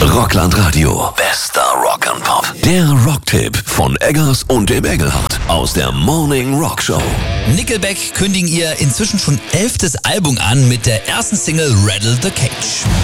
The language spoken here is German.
Rockland Radio. Bester Rock'n'Pop. Der Rocktipp von Eggers und dem Engelhardt aus der Morning Rock Show. Nickelback kündigen ihr inzwischen schon 11. Album an mit der ersten Single Rattle the Cage.